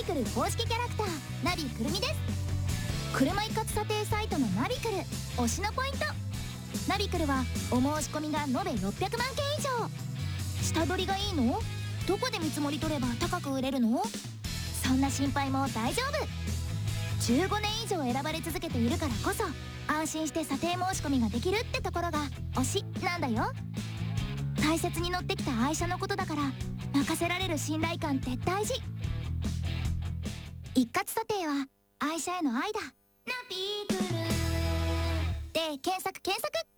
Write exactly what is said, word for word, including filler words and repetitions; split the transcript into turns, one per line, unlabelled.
クル公式キャラクターナビくるみです。車一括査定サイトのナビクル推しのポイント。ナビクルはお申し込みが延べろっぴゃくまんけん以上。下取りがいいの？どこで見積もり取れば高く売れるの？そんな心配も大丈夫。じゅうごねん以上選ばれ続けているからこそ安心して査定申し込みができるってところが推しなんだよ。大切に乗ってきた愛車のことだから任せられる信頼感って大事。一括査定は愛車への愛だ。ナビクルで検索検索。